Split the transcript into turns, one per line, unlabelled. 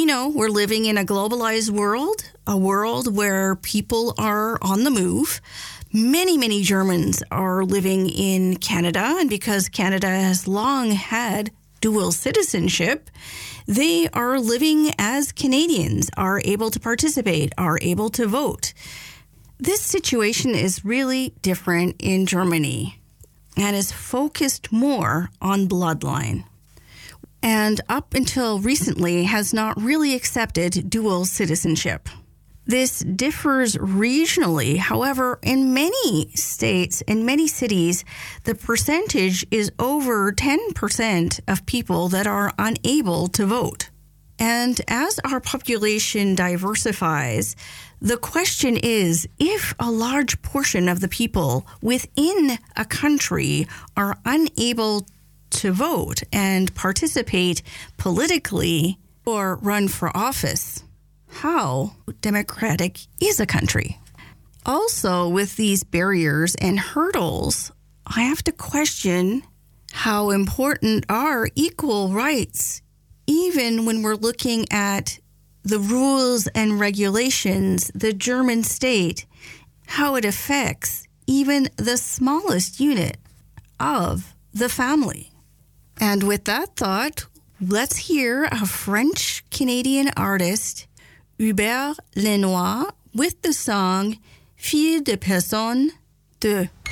We know we're living in a globalized world, a world where people are on the move. Many, many Germans are living in Canada, and because Canada has long had dual citizenship, they are living as Canadians, are able to participate, are able to vote. This situation is really different in Germany and is focused more on bloodline, and up until recently has not really accepted dual citizenship. This differs regionally. However, in many states, in many cities, the percentage is over 10% of people that are unable to vote. And as our population diversifies, the question is, if a large portion of the people within a country are unable to vote and participate politically or run for office, how democratic is a country? Also, with these barriers and hurdles, I have to question how important are equal rights, even when we're looking at the rules and regulations, the German state, how it affects even the smallest unit of the family. And with that thought, let's hear a French-Canadian artist, Hubert Lenoir, with the song Fille de Personne de